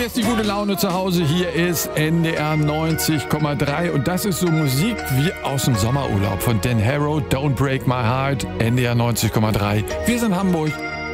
Hier ist die gute Laune zu Hause. Hier ist NDR 90,3 und das ist so Musik wie aus dem Sommerurlaub von Dan Harrow, Don't Break My Heart, NDR 90,3. Wir sind Hamburg.